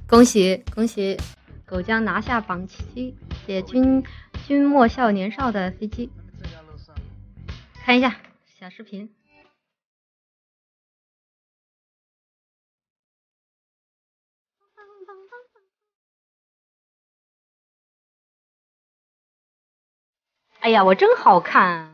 恭喜恭喜，狗将拿下榜7，写君莫笑年少的飞机。看一下小视频。哎呀，我真好看。